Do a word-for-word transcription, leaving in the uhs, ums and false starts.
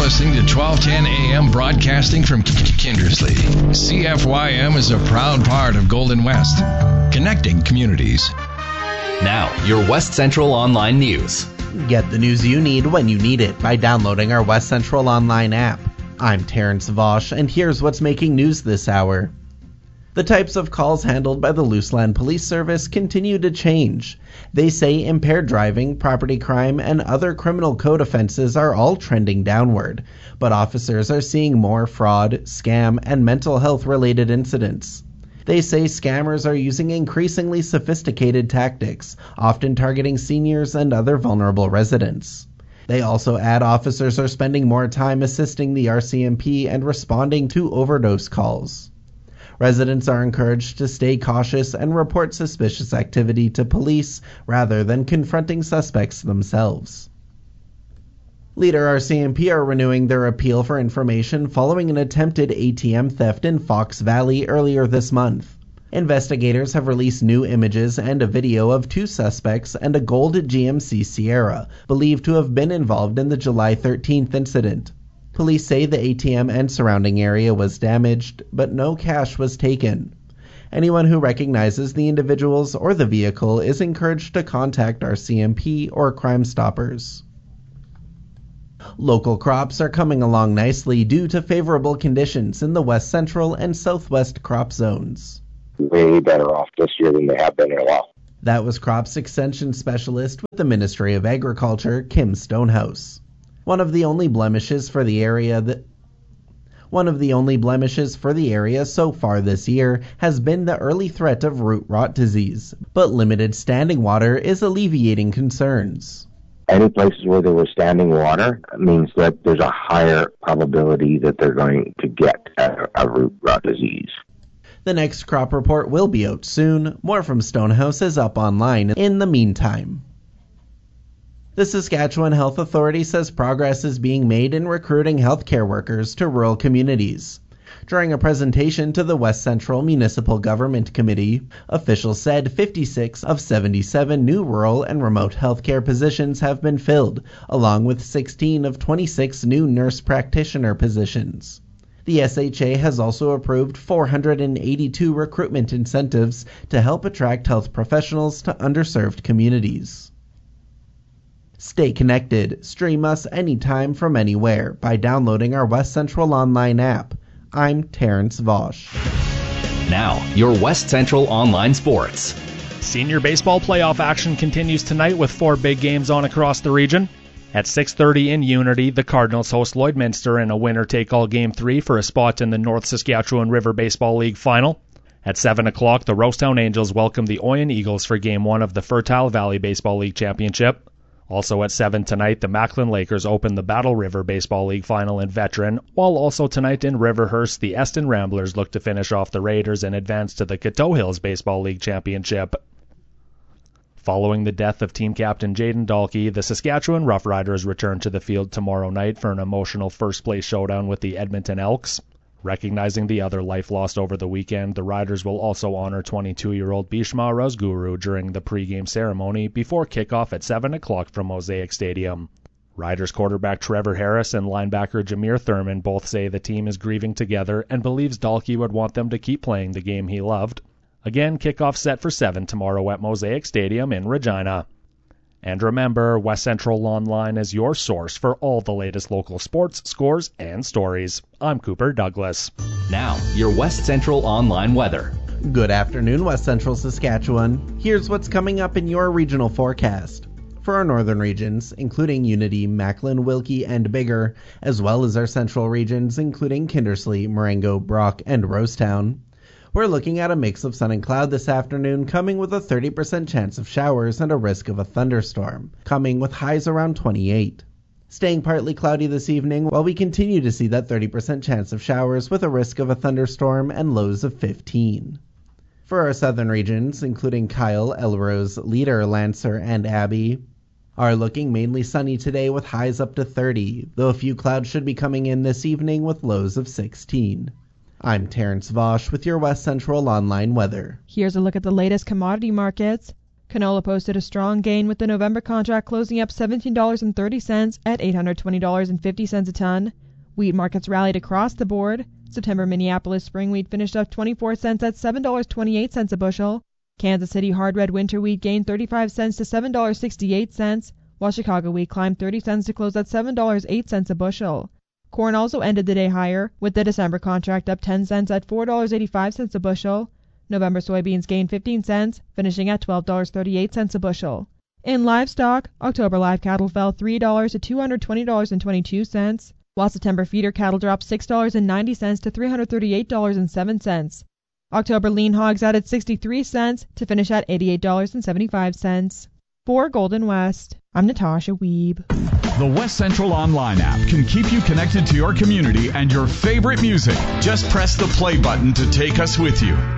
listening to twelve ten A M broadcasting from Kindersley. C F Y M is a proud part of Golden West, connecting communities. Now, your West Central Online News. Get the news you need when you need it by downloading our West Central Online app. I'm Terrence Vosch, and here's what's making news this hour. The types of calls handled by the Luseland Police Service continue to change. They say impaired driving, property crime, and other criminal code offenses are all trending downward, but officers are seeing more fraud, scam, and mental health-related incidents. They say scammers are using increasingly sophisticated tactics, often targeting seniors and other vulnerable residents. They also add officers are spending more time assisting the R C M P and responding to overdose calls. Residents are encouraged to stay cautious and report suspicious activity to police rather than confronting suspects themselves. Leader R C M P are renewing their appeal for information following an attempted A T M theft in Fox Valley earlier this month. Investigators have released new images and a video of two suspects and a gold G M C Sierra, believed to have been involved in the July thirteenth incident. Police say the A T M and surrounding area was damaged, but no cash was taken. Anyone who recognizes the individuals or the vehicle is encouraged to contact R C M P or Crime Stoppers. Local crops are coming along nicely due to favorable conditions in the west central and southwest crop zones. Way better off this year than they have been in a while. That was Crops Extension Specialist with the Ministry of Agriculture, Kim Stonehouse. One of the only blemishes for the area that One of the only blemishes for the area so far this year has been the early threat of root rot disease, but limited standing water is alleviating concerns. Any places where there was standing water means that there's a higher probability that they're going to get a, a root rot disease. The next crop report will be out soon. More from Stonehouse is up online in the meantime. The Saskatchewan Health Authority says progress is being made in recruiting healthcare workers to rural communities. During a presentation to the West Central Municipal Government Committee, officials said fifty-six of seventy-seven new rural and remote healthcare positions have been filled, along with sixteen of twenty-six new nurse practitioner positions. The S H A has also approved four hundred eighty-two recruitment incentives to help attract health professionals to underserved communities. Stay connected. Stream us anytime from anywhere by downloading our West Central Online app. I'm Terrence Vosch. Now, your West Central Online Sports. Senior baseball playoff action continues tonight with four big games on across the region. At six thirty in Unity, the Cardinals host Lloydminster in a winner-take-all Game three for a spot in the North Saskatchewan River Baseball League Final. At seven o'clock, the Rosetown Angels welcome the Oyen Eagles for Game one of the Fertile Valley Baseball League Championship. Also at seven tonight, the Macklin Lakers open the Battle River Baseball League Final in Veteran, while also tonight in Riverhurst, the Eston Ramblers look to finish off the Raiders and advance to the Coteau Hills Baseball League Championship. Following the death of team captain Jaden Dahlke, the Saskatchewan Roughriders return to the field tomorrow night for an emotional first-place showdown with the Edmonton Elks. Recognizing the other life lost over the weekend, the Riders will also honor twenty-two-year-old Bhishma Razguru during the pregame ceremony before kickoff at seven o'clock from Mosaic Stadium. Riders quarterback Trevor Harris and linebacker Jameer Thurman both say the team is grieving together and believes Dahlke would want them to keep playing the game he loved. Again, kickoff set for seven tomorrow at Mosaic Stadium in Regina. And remember, West Central Online is your source for all the latest local sports, scores, and stories. I'm Cooper Douglas. Now, your West Central Online weather. Good afternoon, West Central Saskatchewan. Here's what's coming up in your regional forecast. For our northern regions, including Unity, Macklin, Wilkie, and Biggar, as well as our central regions, including Kindersley, Marengo, Brock, and Rosetown, we're looking at a mix of sun and cloud this afternoon, coming with a thirty percent chance of showers and a risk of a thunderstorm, coming with highs around twenty-eight. Staying partly cloudy this evening, while we continue to see that thirty percent chance of showers with a risk of a thunderstorm and lows of fifteen. For our southern regions, including Kyle, Elrose, Leader, Lancer, and Abbey, are looking mainly sunny today with highs up to thirty, though a few clouds should be coming in this evening with lows of sixteen. I'm Terrence Vosch with your West Central Online weather. Here's a look at the latest commodity markets. Canola posted a strong gain with the November contract closing up seventeen dollars and thirty cents at eight hundred twenty dollars and fifty cents a ton. Wheat markets rallied across the board. September Minneapolis spring wheat finished up twenty-four cents at seven dollars and twenty-eight cents a bushel. Kansas City hard red winter wheat gained thirty-five cents to seven dollars and sixty-eight cents, while Chicago wheat climbed thirty cents to close at seven dollars and eight cents a bushel. Corn also ended the day higher, with the December contract up ten cents at four dollars and eighty-five cents a bushel. November soybeans gained fifteen cents, finishing at twelve dollars and thirty-eight cents a bushel. In livestock, October live cattle fell three dollars to two hundred twenty dollars and twenty-two cents, while September feeder cattle dropped six dollars and ninety cents to three hundred thirty-eight dollars and seven cents. October lean hogs added sixty-three cents to finish at eighty-eight dollars and seventy-five cents. For Golden West, I'm Natasha Wiebe. The West Central Online app can keep you connected to your community and your favorite music. Just press the play button to take us with you.